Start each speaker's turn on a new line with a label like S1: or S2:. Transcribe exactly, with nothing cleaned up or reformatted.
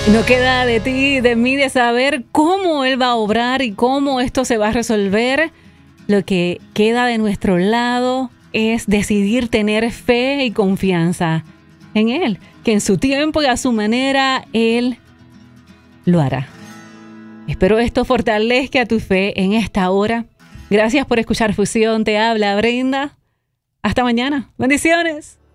S1: No queda de ti, de mí, de saber cómo Él va a obrar y cómo esto se va a resolver. Lo que queda de nuestro lado es decidir tener fe y confianza en Él, que en su tiempo y a su manera Él lo hará. Espero esto fortalezca tu fe en esta hora. Gracias por escuchar Fusión. Te habla Brenda. Hasta mañana. Bendiciones.